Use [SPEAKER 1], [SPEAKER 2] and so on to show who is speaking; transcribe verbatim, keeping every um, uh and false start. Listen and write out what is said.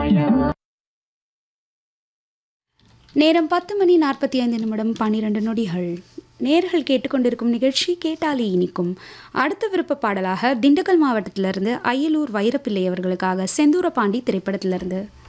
[SPEAKER 1] நேரம் பத்து மணி நாற்பத்தி ஐந்து நிமிடம் பன்னிரண்டு நொடிகள். நேர்கள் கேட்டுக்கொண்டிருக்கும் நிகழ்ச்சி கேட்டாலே இனிக்கும். அடுத்த விருப்ப பாடலாக திண்டுக்கல் மாவட்டத்திலிருந்து அய்யலூர் வைரப்பிள்ளை அவர்களுக்காக செந்தூர பாண்டி திரைப்படத்திலிருந்து